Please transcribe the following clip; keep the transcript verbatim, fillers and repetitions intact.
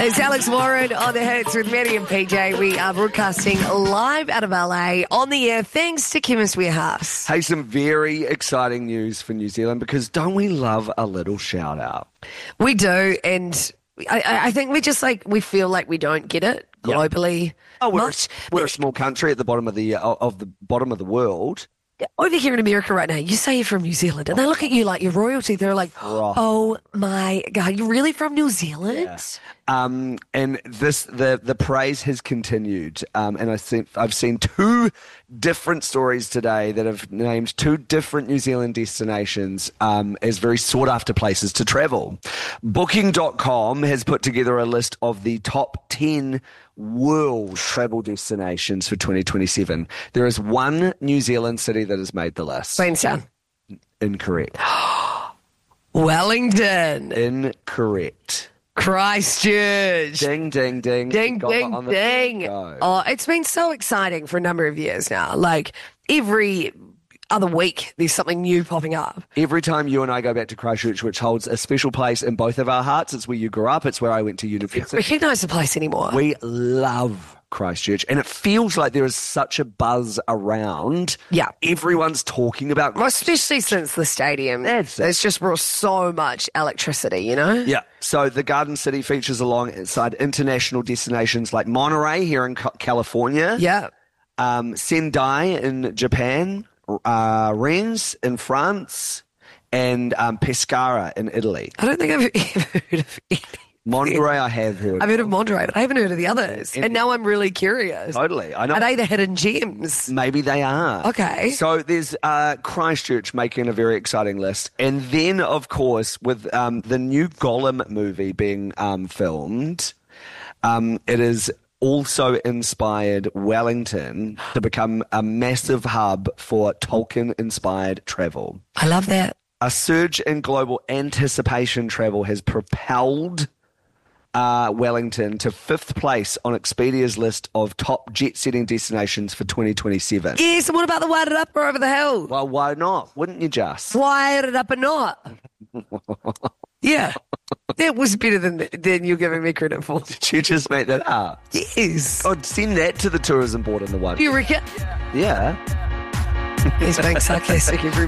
It's Alex Warren on the Hits with Maddie and P J. We are broadcasting live out of L A on the air thanks to Chemist Warehouse. Hey, some very exciting news for New Zealand because don't we love a little shout out? We do, and I, I think we just like, we feel like we don't get it globally. Oh, we're, much. A, we're a small country at the bottom of the uh, of the bottom of the world. Over here in America right now, you say you're from New Zealand, and they look at you like you're royalty. They're like, oh my God, you're really from New Zealand? Yeah. Um, and this the the praise has continued. Um, and I think I've seen two different stories today that have named two different New Zealand destinations um, as very sought after places to travel. Booking dot com has put together a list of the top ten world travel destinations for twenty twenty-seven. There is one New Zealand city that has made the list. Queenstown. Incorrect. Wellington. Incorrect. Christchurch. Ding, ding, ding. Ding, Got ding, on the ding. go. Oh, it's been so exciting for a number of years now. Like every other week, there's something new popping up. Every time you and I go back to Christchurch, which holds a special place in both of our hearts, it's where you grew up, it's where I went to university. Recognise the place anymore. We love Christchurch, and it feels like there is such a buzz around. Yeah. Everyone's talking about Well, especially since the stadium. That's it. It's just brought so much electricity, you know? Yeah, so the Garden City features alongside international destinations like Monterey here in California. Yeah. Um, Sendai in Japan, uh, Rennes in France, and um, Pescara in Italy. I don't think I've ever heard of any. Monterey I have heard. I've heard of Monterey, but I haven't heard of the others. And, and now I'm really curious. Totally. I know. Are they the hidden gems? Maybe they are. Okay. So there's uh, Christchurch making a very exciting list. And then, of course, with um, the new Gollum movie being um, filmed, um, it is also inspired Wellington to become a massive hub for Tolkien-inspired travel. I love that. A surge in global anticipation travel has propelled Uh, Wellington to fifth place on Expedia's list of top jet-setting destinations for twenty twenty-seven. Yes, and what about the Wired It Up or Over the Hill? Well, why not? Wouldn't you just? Wired It Up or not? Yeah. That was better than, than you're giving me credit for. Did you just make that up? Yes. Oh, send that to the tourism board in the one. You reckon? Yeah. He's being sarcastic every